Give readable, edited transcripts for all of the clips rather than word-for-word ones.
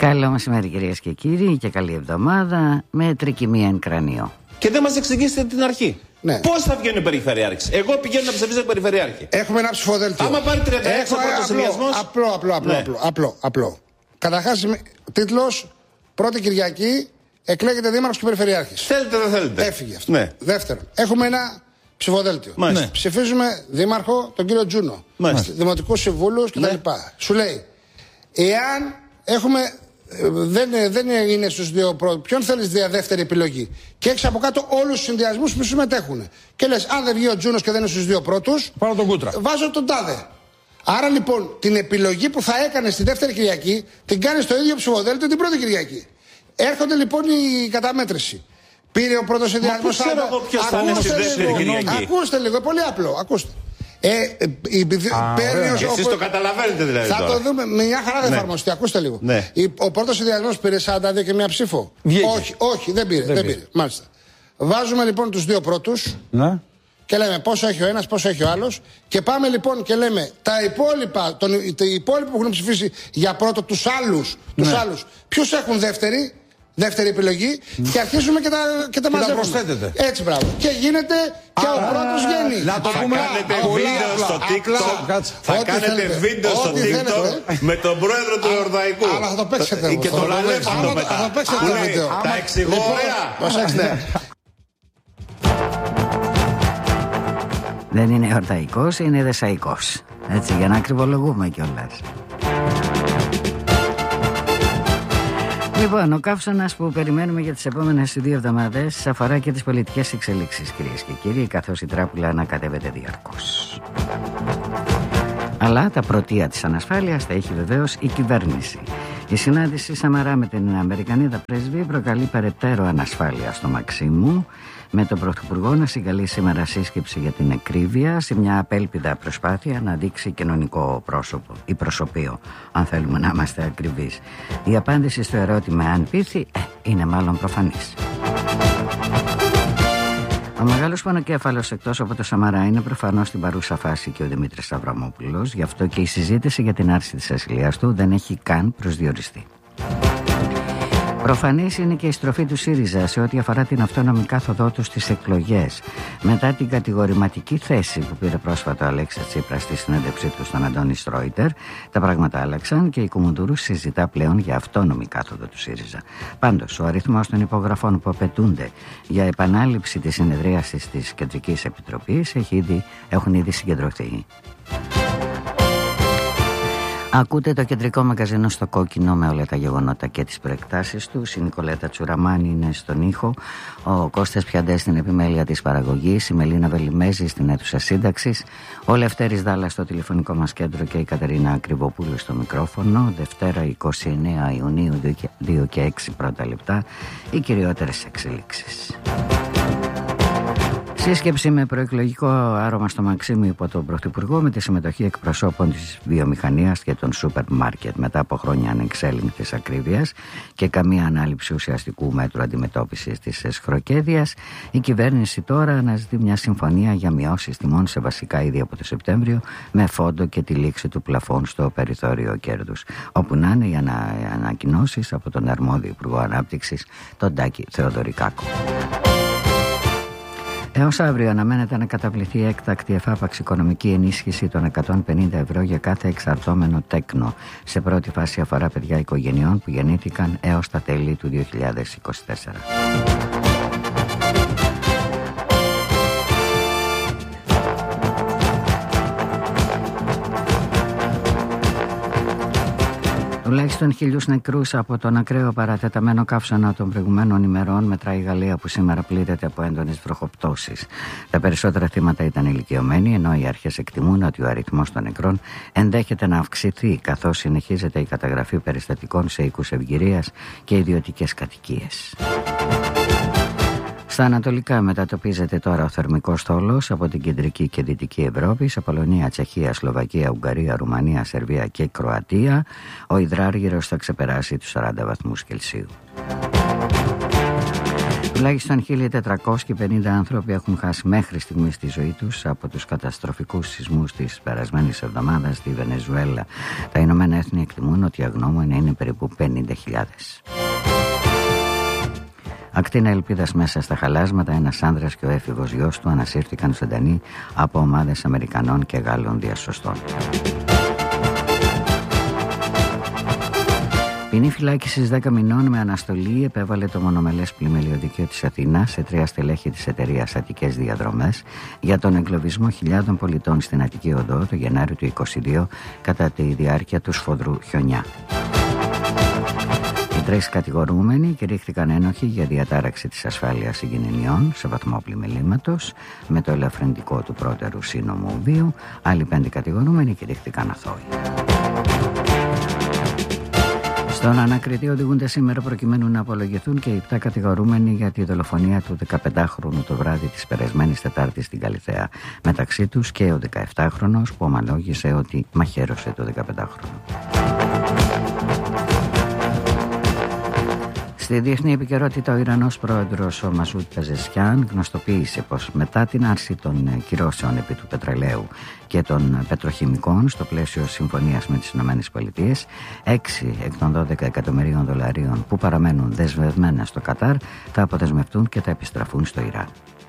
Καλό μεσημέρι, κυρίες και κύριοι, και καλή εβδομάδα με τρικυμία εν κρανίο. Και δεν μας εξηγήσετε την αρχή. Ναι. Πώς θα βγαίνει ο περιφερειάρχης? Εγώ πηγαίνω να ψηφίσω τον περιφερειάρχη. Έχουμε ένα ψηφοδέλτιο. Άμα πάρει 36 ο πρώτος συνδυασμός. Απλό. Καταρχάς, τίτλος: Πρώτη Κυριακή εκλέγεται δήμαρχος και περιφερειάρχης. Θέλετε, δεν θέλετε. Έφυγε αυτό. Ναι. Δεύτερον, έχουμε ένα ψηφοδέλτιο. Ναι. Ψηφίζουμε δήμαρχο τον κύριο Τζούνο. Δημοτικούς συμβούλους κτλ. Ναι. Σου λέει, εάν έχουμε. Δεν είναι στους δύο πρώτους. Ποιον θέλεις δεύτερη επιλογή? Και έχεις από κάτω όλους τους συνδυασμούς που συμμετέχουν. Και λες, αν δεν βγει ο Τζούνος και δεν είναι στους δύο πρώτους, πάρω τον Κούτρα. Βάζω τον τάδε. Άρα λοιπόν την επιλογή που θα έκανε στη δεύτερη Κυριακή την κάνει στο ίδιο ψηφοδέλτιο την πρώτη Κυριακή. Έρχονται λοιπόν η καταμέτρηση. Πήρε ο πρώτος συνδυασμός. Πού ξέρω εγώ ποιος θα είναι στη δεύτερη Κυριακή? Ακούστε λίγο, πολύ απλό. Ακούστε. Εσείς το καταλαβαίνετε δηλαδή? Θα το δούμε. Μια χαρά δεν εφαρμοστεί. Ακούστε λίγο. Ναι. Ο πρώτος συνδυασμός πήρε 42 και μία ψήφο. Όχι, δεν πήρε. Μάλιστα. Βάζουμε λοιπόν τους δύο πρώτους. Ναι. Και λέμε πόσο έχει ο ένας, πόσο έχει ο άλλος. Και πάμε λοιπόν και λέμε τα υπόλοιπα που έχουν ψηφίσει για πρώτο, τους άλλους, ποιους έχουν δεύτερη επιλογή, και αρχίζουμε και τα μαζεύουμε. Προσθέτετε. Έτσι, μπράβο. Και γίνεται και ο πρώτος βγαίνει. Να το πούμε. Θα κάνετε βίντεο στο TikTok. Θα κάνετε βίντεο στο TikTok με τον πρόεδρο του Ιορδαϊκού. Αλλά θα το παίξετε. Και τον Αλέφαντο μετά. Θα το παίξετε το βίντεο. Τα εξηγώ ωραία. Προσέξτε. Δεν είναι εορταϊκός, είναι δεσαϊκός. Έτσι, για να ακριβολογούμε κιόλας. Λοιπόν, ο καύσωνας που περιμένουμε για τις επόμενες 2 εβδομάδες αφορά και τις πολιτικές εξελίξεις, κυρίες και κύριοι, καθώς η τράπουλα ανακατεύεται διαρκώς. Αλλά τα πρωτεία της ανασφάλειας τα έχει βεβαίως η κυβέρνηση. Η συνάντηση Σαμαρά με την Αμερικανίδα πρέσβη προκαλεί περαιτέρω ανασφάλεια στο Μαξίμου, με τον Πρωθυπουργό να συγκαλεί σήμερα σύσκεψη για την ακρίβεια, σε μια απέλπιδα προσπάθεια να δείξει κοινωνικό πρόσωπο ή προσωπείο, αν θέλουμε να είμαστε ακριβείς. Η απάντηση στο ερώτημα αν πείθει είναι μάλλον προφανής. Ο μεγάλος πονοκέφαλος εκτός από το Σαμαρά είναι προφανώς στην παρούσα φάση και ο Δημήτρης Αβραμόπουλος, γι' αυτό και η συζήτηση για την άρση της ασυλίας του δεν έχει καν προσδιοριστεί. Προφανής είναι και η στροφή του ΣΥΡΙΖΑ σε ό,τι αφορά την αυτόνομη κάθοδό του στις εκλογές. Μετά την κατηγορηματική θέση που πήρε πρόσφατα ο Αλέξης Τσίπρας στη συνέντευξή του στον Αντώνη Στρόιτερ, τα πράγματα άλλαξαν και η Κουμουντούρου συζητά πλέον για αυτόνομη κάθοδο του ΣΥΡΙΖΑ. Πάντως, ο αριθμός των υπογραφών που απαιτούνται για επανάληψη της συνεδρίασης της Κεντρικής Επιτροπής έχουν ήδη συγκεντρωθεί. Ακούτε το κεντρικό μαγκαζίνο στο κόκκινο με όλα τα γεγονότα και τις προεκτάσεις του. Η Νικολέτα Τσουραμάνη είναι στον ήχο, ο Κώστας Πιαντές στην επιμέλεια της παραγωγής, η Μελίνα Βελιμέζη στην αίθουσα σύνταξης, ο Λευτέρης Δάλλας στο τηλεφωνικό μας κέντρο και η Κατερίνα Ακριβοπούλου στο μικρόφωνο. Δευτέρα 29 Ιουνίου, 2 και 6 πρώτα λεπτά, οι κυριότερες εξελίξεις. Σύσκεψη με προεκλογικό άρωμα στο Μαξίμου υπό τον Πρωθυπουργό, με τη συμμετοχή εκπροσώπων της βιομηχανίας και των σούπερ μάρκετ. Μετά από χρόνια ανεξέλεγκτης ακρίβειας και καμία ανάληψη ουσιαστικού μέτρου αντιμετώπισης της εσχροκέρδειας, η κυβέρνηση τώρα αναζητεί μια συμφωνία για μειώσεις τιμών σε βασικά είδη από το Σεπτέμβριο, με φόντο και τη λήξη του πλαφών στο περιθώριο κέρδους. Όπου να είναι οι ανακοινώσεις από τον αρμόδιο Υπουργό Ανάπτυξης, τον Τάκη Θεοδωρικάκο. Έως αύριο αναμένεται να καταβληθεί έκτακτη εφάπαξ οικονομική ενίσχυση των 150 ευρώ για κάθε εξαρτώμενο τέκνο. Σε πρώτη φάση αφορά παιδιά οικογενειών που γεννήθηκαν έως τα τέλη του 2024. Τουλάχιστον 1.000 νεκρούς από τον ακραίο παρατεταμένο καύσωνα των προηγουμένων ημερών μετράει η Γαλλία, που σήμερα πλήττεται από έντονες βροχοπτώσεις. Τα περισσότερα θύματα ήταν ηλικιωμένοι, ενώ οι αρχές εκτιμούν ότι ο αριθμός των νεκρών ενδέχεται να αυξηθεί, καθώς συνεχίζεται η καταγραφή περιστατικών σε οίκους ευγυρίας και ιδιωτικές κατοικίες. Στα ανατολικά μετατοπίζεται τώρα ο θερμικός θόλος από την κεντρική και δυτική Ευρώπη, σε Πολωνία, Τσεχία, Σλοβακία, Ουγγαρία, Ρουμανία, Σερβία και Κροατία. Ο υδράργυρος θα ξεπεράσει τους 40 βαθμούς Κελσίου. Τουλάχιστον 1.450 άνθρωποι έχουν χάσει μέχρι στιγμής τη ζωή τους από τους καταστροφικούς σεισμούς της περασμένης εβδομάδας στη Βενεζουέλα. Τα Ηνωμένα Έθνη εκτιμούν ότι οι αγνώμονοι είναι περίπου 50.000. Ακτίνα ελπίδας μέσα στα χαλάσματα, ένας άνδρας και ο έφηβος γιος του ανασύρθηκαν ζωντανοί από ομάδες Αμερικανών και Γάλλων διασωστών. Ποινή φυλάκισης 10 μηνών με αναστολή επέβαλε το μονομελές πλημμυριωδικείο της Αθήνας σε 3 στελέχη της εταιρείας Αττικές Διαδρομές για τον εγκλωβισμό χιλιάδων πολιτών στην Αττική Οδό το Γενάριο του 2022 κατά τη διάρκεια του σφοδρού χιονιά. Οι 3 κατηγορούμενοι κηρύχθηκαν ένοχοι για διατάραξη της ασφάλειας συγκοινωνιών σε βαθμό πλημμυλήματος με το ελαφρυντικό του πρώτερου σύνομου βίου. Άλλοι 5 κατηγορούμενοι κηρύχθηκαν αθώοι. Στον ανακριτή οδηγούνται σήμερα προκειμένου να απολογηθούν και οι 7 κατηγορούμενοι για τη δολοφονία του 15χρονου το βράδυ της περασμένης Τετάρτης στην Καλιθέα. Μεταξύ τους και ο 17χρονος που ομολόγησε ότι μαχαίρωσε το 15χρονο. Στη διεθνή επικαιρότητα, ο Ιρανός πρόεδρος ο Μασούντ Πεζεσχιάν γνωστοποίησε πως μετά την άρση των κυρώσεων επί του πετρελαίου και των πετροχημικών στο πλαίσιο συμφωνίας με τις ΗΠΑ, 6 εκ των 12 εκατομμυρίων δολαρίων που παραμένουν δεσμευμένα στο Κατάρ θα αποδεσμευτούν και θα επιστραφούν στο Ιράν.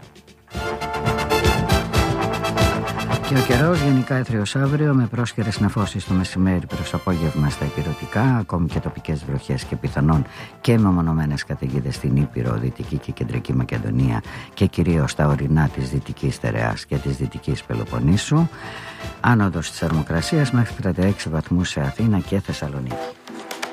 Και ο καιρός γενικά έθριος αύριο με πρόσχερες νεφώσεις το μεσημέρι προς απόγευμα στα ηπειρωτικά, ακόμη και τοπικές βροχές και πιθανόν και μεμονωμένες καταιγίδες στην Ήπειρο, Δυτική και Κεντρική Μακεδονία και κυρίως στα ορεινά της Δυτικής Στερεάς και της Δυτικής Πελοποννήσου. Άνοδος της θερμοκρασίας μέχρι 36 βαθμούς σε Αθήνα και Θεσσαλονίκη.